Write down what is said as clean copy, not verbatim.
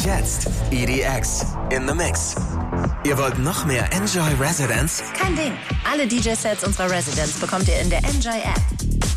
Jetzt EDX in the Mix. Ihr wollt noch mehr Enjoy Residence? Kein Ding. Alle DJ-Sets unserer Residents bekommt ihr in der Enjoy App.